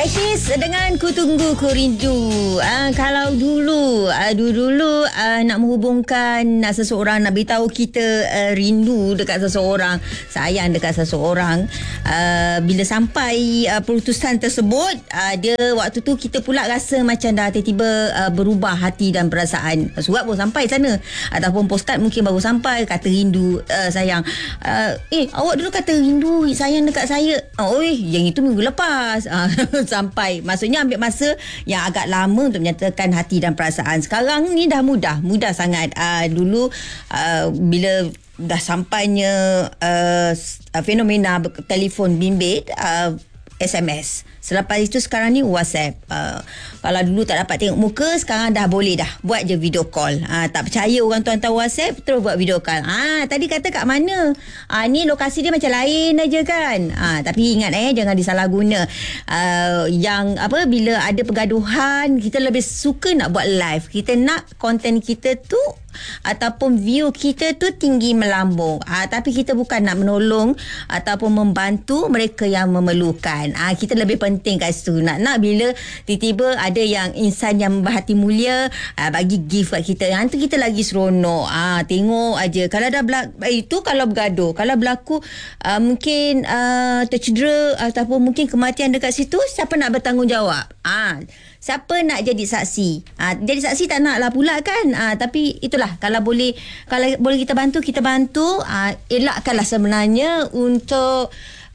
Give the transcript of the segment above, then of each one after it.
Aisyis dengan Ku Tunggu Ku Rindu. Kalau dulu nak menghubungkan seseorang, nak beritahu kita rindu dekat seseorang, sayang dekat seseorang, bila sampai perutusan tersebut, dia waktu tu kita pula rasa macam dah tiba-tiba berubah hati dan perasaan. Surat baru sampai sana ataupun postcard mungkin baru sampai, kata rindu, sayang. Awak dulu kata rindu sayang dekat saya. Yang itu minggu lepas. Sampai, maksudnya ambil masa yang agak lama untuk menyatakan hati dan perasaan. Sekarang ni dah mudah sangat. Dulu bila dah sampainya fenomena telefon bimbit, SMS. Selepas itu sekarang ni WhatsApp. Kalau dulu tak dapat tengok muka, sekarang dah boleh dah. Buat je video call. Tak percaya orang tu hantar WhatsApp, terus buat video call. Tadi kata kat mana? Ni lokasi dia macam lain aja kan. Tapi ingat jangan disalah guna. Bila ada pergaduhan, kita lebih suka nak buat live. Kita nak konten kita tu ataupun view kita tu tinggi melambung. Tapi kita bukan nak menolong ataupun membantu mereka yang memerlukan. Kita lebih penting kat situ. Nak bila tiba-tiba ada yang insan yang berhati mulia bagi gift kat kita, yang tu kita lagi seronok. Tengok aja. Kalau dah itu kalau bergaduh, kalau berlaku mungkin tercedera ataupun mungkin kematian dekat situ, siapa nak bertanggungjawab? Siapa nak jadi saksi? Jadi saksi tak nak lah pula kan. Tapi itulah, kalau boleh kita bantu, elakkanlah sebenarnya untuk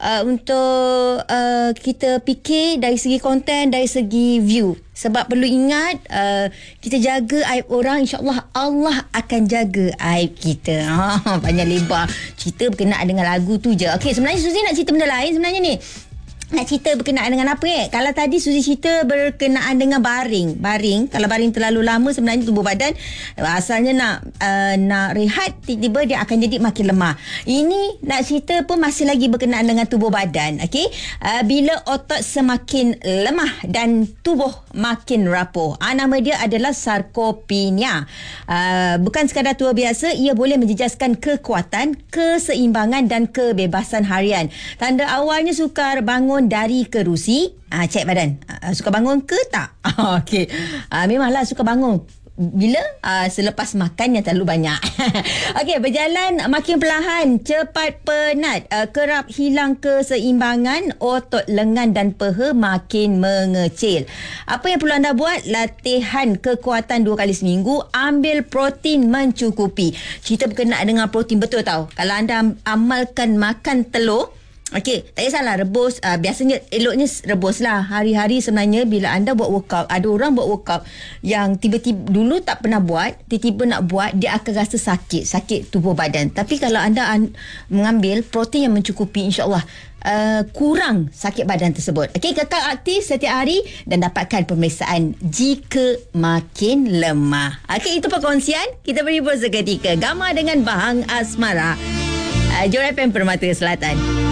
kita fikir dari segi konten, dari segi view. Sebab perlu ingat, kita jaga aib orang, insyaAllah Allah akan jaga aib kita. Banyak lebar cerita berkenaan dengan lagu tu je. Okey, sebenarnya Suzy nak cerita benda lain sebenarnya ni. Nak cerita berkenaan dengan apa Kalau tadi Suzy cerita berkenaan dengan baring. Kalau baring terlalu lama, sebenarnya tubuh badan asalnya nak rehat, tiba-tiba dia akan jadi makin lemah. Ini nak cerita pun masih lagi berkenaan dengan tubuh badan. Okey, bila otot semakin lemah dan tubuh makin rapuh. Nama dia adalah sarkopenia. Bukan sekadar tua biasa, ia boleh menjejaskan kekuatan, keseimbangan dan kebebasan harian. Tanda awalnya sukar bangun dari kerusi. Cek badan. Suka bangun ke tak? Okey. Memanglah suka bangun. Bila? Selepas makan yang terlalu banyak. Okey, berjalan makin perlahan, cepat penat, kerap hilang keseimbangan, otot lengan dan peha makin mengecil. Apa yang perlu anda buat? Latihan kekuatan 2 kali seminggu, ambil protein mencukupi. Cerita berkenaan dengan protein betul tau. Kalau anda amalkan makan telur, okey, tak kisahlah rebus, biasanya eloknya rebus lah. Hari-hari sebenarnya bila anda buat workout, ada orang buat workout yang tiba-tiba dulu tak pernah buat, tiba-tiba nak buat, dia akan rasa sakit tubuh badan. Tapi kalau anda mengambil protein yang mencukupi, insyaAllah kurang sakit badan tersebut. Okey, kekal aktif setiap hari dan dapatkan pemeriksaan jika makin lemah. Okey, itu perkongsian. Kita beri pause seketika. Gamar dengan Bahang Asmara, Johor FM Permata Selatan.